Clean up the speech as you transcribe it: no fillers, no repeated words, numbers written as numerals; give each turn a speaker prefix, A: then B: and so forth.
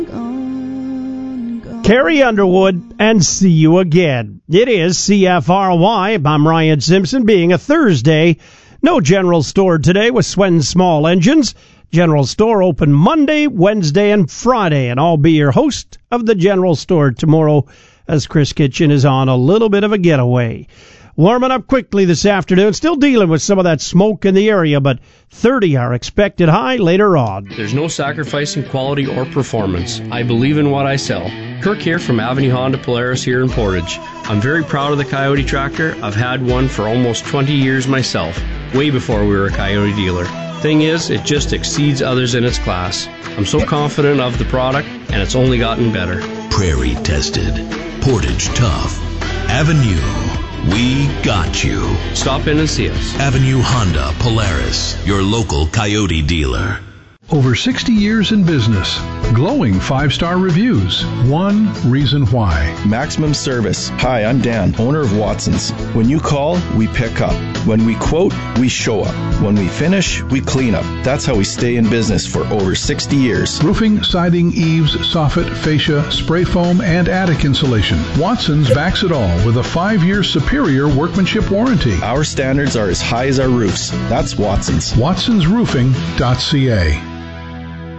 A: Carrie Underwood, and see you again. It is CFRY. I'm Ryan Simpson. Being a Thursday, no general store today with Swen Small Engines. General store open Monday, Wednesday, and Friday, and I'll be your host of the general store tomorrow as Chris Kitchen is on a little bit of a getaway. Warming up quickly this afternoon, still dealing with some of that smoke in the area, but 30 are expected high later on.
B: There's no sacrificing quality or performance. I believe in what I sell. Kirk here from Avenue Honda Polaris here in Portage. I'm very proud of the Coyote tractor. I've had one for almost 20 years myself, way before we were a Coyote dealer. Thing is, it just exceeds others in its class. I'm so confident of the product, and it's only gotten better.
C: Prairie tested. Portage tough. Avenue. We got you.
B: Stop in and see us.
C: Avenue Honda Polaris, your local Coyote dealer.
D: Over 60 years in business. Glowing 5-star reviews. One reason why.
E: Maximum service. Hi, I'm Dan, owner of Watson's. When you call, we pick up. When we quote, we show up. When we finish, we clean up. That's how we stay in business for over 60 years.
D: Roofing, siding, eaves, soffit, fascia, spray foam, and attic insulation. Watson's backs it all with a 5-year superior workmanship warranty.
E: Our standards are as high as our roofs. That's Watson's.
D: WatsonsRoofing.ca.